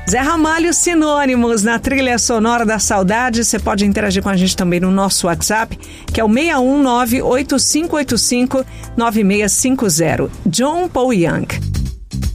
Zé Ramalho, Sinônimos, na trilha sonora da saudade. Você pode interagir com a gente também no nosso WhatsApp, que é o 619-8585-9650. John Paul Young.